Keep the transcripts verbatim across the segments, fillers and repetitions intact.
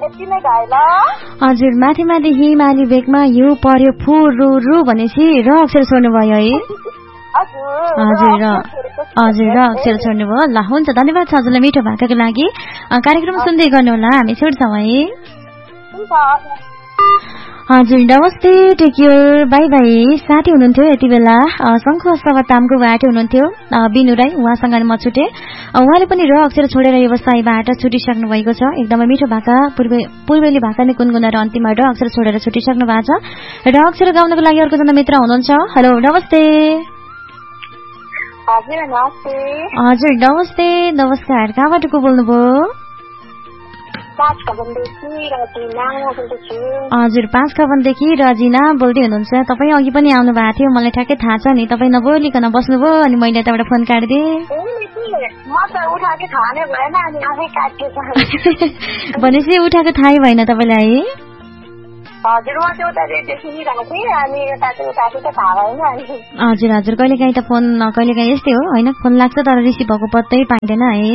हजुर माथि माथि हिमाली बेगमा हिउँ पर्यो फुरु रु भनेपछि र अक्षर छोड्नु भयो है हजुर र हजुर र अक्षर छोड्नु भयो ल हुन्छ धन्यवाद छ हजुरलाई मिठो भाकाको लागि कार्यक्रम सुन्दै गर्नुहोला हामी छुट्छौँ है हजुर नमस्ते टेक केयर बाई बाई साथी हुनुहुन्थ्यो यति बेला शङ्खु सभातामको बाटो हुनुहुन्थ्यो बिनु राई उहाँसँग म छुटेँ उहाँले पनि र अक्षर छोडेर व्यवसायबाट छुटिसक्नु भएको छ एकदमै मिठो भाका पूर्वेली भाका नै गुनगुनाएर अन्तिममा र अक्षर छोडेर छुटिसक्नु भएको छ र अक्षर गाउनको लागि अर्को जना मित्र हुनुहुन्छ हेलो नमस्ते हजुर नमस्ते नमस्कार कहाँबाट को बोल्नुभयो हजुर पाँच खबनदेखि रजिना बोल्दै हुनुहुन्छ तपाईँ अघि पनि आउनु भएको थियो मलाई ठ्याक्कै थाहा छ नि तपाईँ नबोलिकन बस्नुभयो अनि मैले यताबाट फोन काटिदिएँ भनेपछि उठाएको थाहै भएन तपाईँलाई है हजुर हजुर कहिलेकाहीँ त फोन कहिलेकाहीँ यस्तै हो होइन फोन लाग्छ तर रिसिभ भएको पत्तै पाइँदैन है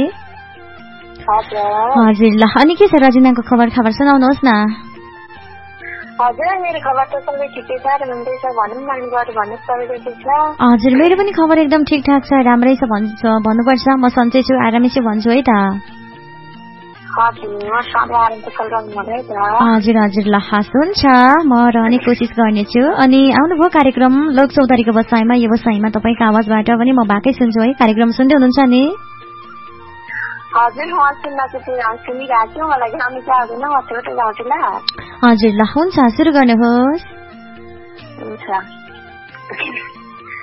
हजुर ल अनि के छ रजिनाको खबर खबर सुनाउनुहोस् न हजुर मेरो पनि खबर एकदम ठिकठाक छ राम्रै छ भन्नुपर्छ म सन्चै छु आरामै छु भन्छु है त हजुर हजुर ल हस् हुन्छ म रहने कोसिस गर्नेछु अनि आउनुभयो कार्यक्रम लोक चौधरीको बसाइमा यो बसाइमा तपाईँको आवाजबाट पनि म भाकै सुन्छु है कार्यक्रम सुन्दै हुनुहुन्छ नि हजुर हजुर ल हुन्छ सुरु गर्नुहोस् हुन्छ